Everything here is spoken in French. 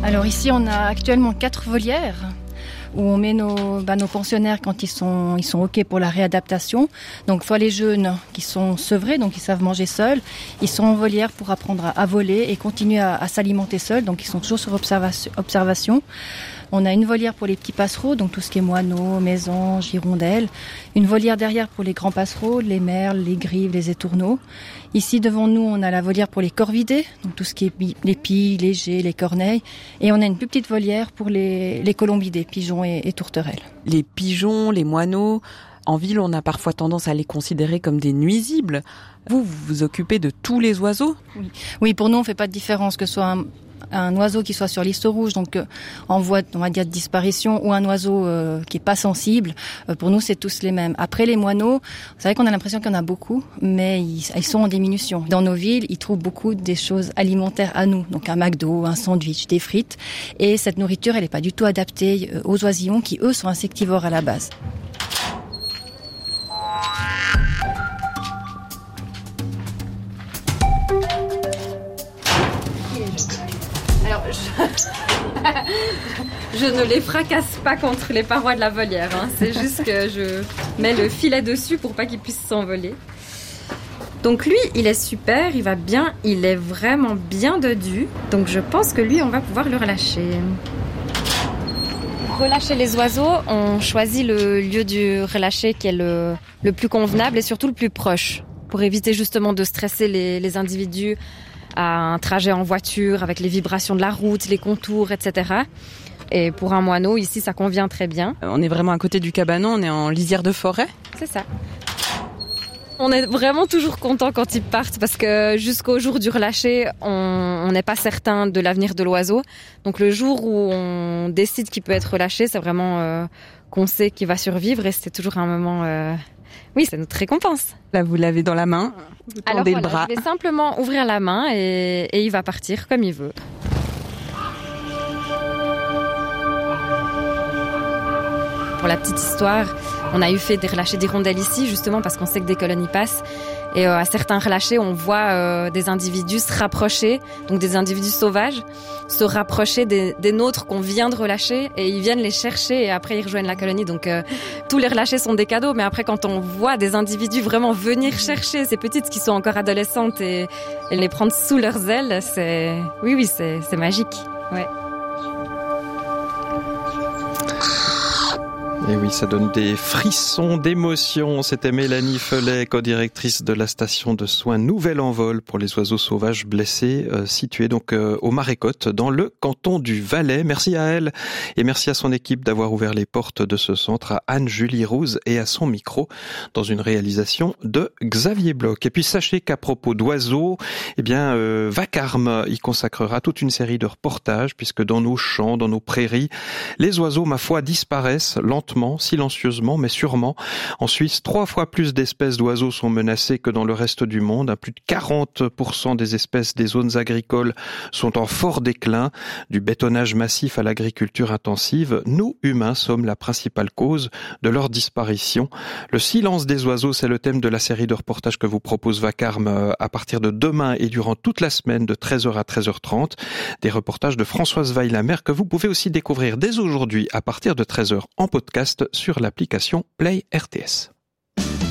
Alors ici, on a actuellement 4 volières où on met nos pensionnaires quand ils sont OK pour la réadaptation. Donc soit les jeunes qui sont sevrés, donc ils savent manger seuls, ils sont en volière pour apprendre à voler et continuer à s'alimenter seuls, donc ils sont toujours sur observation. On a une volière pour les petits passereaux, donc tout ce qui est moineaux, mésanges, hirondelles. Une volière derrière pour les grands passereaux, les merles, les grives, les étourneaux. Ici, devant nous, on a la volière pour les corvidés, donc tout ce qui est les pies, les geais, les corneilles. Et on a une plus petite volière pour les colombidés, pigeons et tourterelles. Les pigeons, les moineaux, en ville, on a parfois tendance à les considérer comme des nuisibles. Vous vous occupez de tous les oiseaux ? Oui, pour nous, on ne fait pas de différence, que ce soit un oiseau qui soit sur liste rouge, donc en voie, on va dire, de disparition, ou un oiseau qui est pas sensible, pour nous c'est tous les mêmes. Après les moineaux, c'est vrai qu'on a l'impression qu'il y en a beaucoup, mais ils sont en diminution. Dans nos villes, ils trouvent beaucoup des choses alimentaires à nous, donc un McDo, un sandwich, des frites, et cette nourriture elle est pas du tout adaptée aux oisillons qui eux sont insectivores à la base. Alors, je ne les fracasse pas contre les parois de la volière. C'est juste que je mets le filet dessus pour pas qu'ils puissent s'envoler. Donc lui, il est super, il va bien, il est vraiment bien dodu. Donc je pense que lui, on va pouvoir le relâcher. Pour relâcher les oiseaux, on choisit le lieu du relâcher qui est le plus convenable et surtout le plus proche, pour éviter justement de stresser les individus à un trajet en voiture avec les vibrations de la route, les contours, etc. Et pour un moineau, ici, ça convient très bien. On est vraiment à côté du cabanon, on est en lisière de forêt. C'est ça. On est vraiment toujours content quand ils partent parce que jusqu'au jour du relâcher, on n'est pas certain de l'avenir de l'oiseau. Donc le jour où on décide qu'il peut être relâché, c'est vraiment qu'on sait qu'il va survivre et c'est toujours un moment... Oui, c'est notre récompense. Là, vous l'avez dans la main, vous tendez le bras. Je vais simplement ouvrir la main et il va partir comme il veut. Pour la petite histoire, on a eu fait des relâchés d'hirondelles ici, justement parce qu'on sait que des colonies passent. Et à certains relâchés, on voit des individus se rapprocher, donc des individus sauvages, se rapprocher des nôtres qu'on vient de relâcher et ils viennent les chercher et après ils rejoignent la colonie. Donc tous les relâchés sont des cadeaux, mais après quand on voit des individus vraiment venir chercher ces petites qui sont encore adolescentes et les prendre sous leurs ailes, c'est magique. Ouais. Et oui, ça donne des frissons d'émotion. C'était Mélanie Felet, co-directrice de la station de soins Nouvel Envol pour les oiseaux sauvages blessés, située donc au Marécotte, dans le canton du Valais. Merci à elle et merci à son équipe d'avoir ouvert les portes de ce centre, à Anne-Julie Rouse et à son micro, dans une réalisation de Xavier Bloch. Et puis sachez qu'à propos d'oiseaux, Vacarme y consacrera toute une série de reportages, puisque dans nos champs, dans nos prairies, les oiseaux, ma foi, disparaissent lentement, silencieusement, mais sûrement. En Suisse, 3 fois plus d'espèces d'oiseaux sont menacées que dans le reste du monde. Plus de 40% des espèces des zones agricoles sont en fort déclin. Du bétonnage massif à l'agriculture intensive, nous, humains, sommes la principale cause de leur disparition. Le silence des oiseaux, c'est le thème de la série de reportages que vous propose Vacarme à partir de demain et durant toute la semaine de 13h à 13h30. Des reportages de Françoise Weillamer que vous pouvez aussi découvrir dès aujourd'hui à partir de 13h en podcast sur l'application Play RTS.